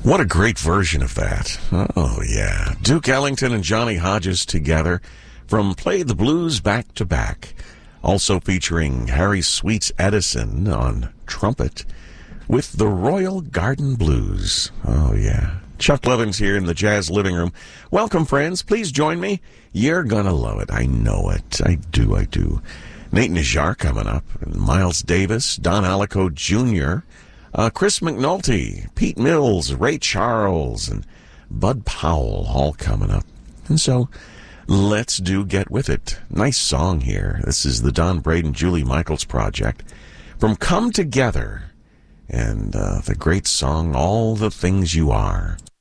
What a great version of that. Oh, yeah. Duke Ellington and Johnny Hodges together from Play the Blues Back to Back. Also featuring Harry Sweets Edison on trumpet with the Royal Garden Blues. Oh, yeah. Chuck Levins here in the Jazz Living Room. Welcome, friends. Please join me. You're gonna love it. I know it. I do. Nate Najjar coming up. Miles Davis, Don Allico Jr., Chris McNulty, Pete Mills, Ray Charles, and Bud Powell all coming up. And so, let's do Get With It. Nice song here. This is the Don Braden, Julie Michaels project from Come Together, and the great song, All the Things You Are.